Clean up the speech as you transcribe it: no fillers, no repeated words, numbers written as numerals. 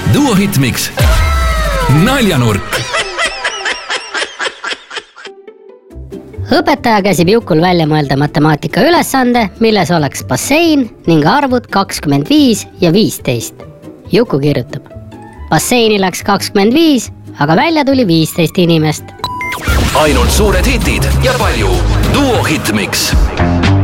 Duo Hitmix naljanurk. Õpetaja käsib Jukul välja mõelda matemaatika ülesande, milles oleks bassein ning arvud 25 ja 15. Juku kirjutab: basseini läks 25, aga välja tuli 15 inimest. Ainult suured hitid ja palju Duo Hitmix.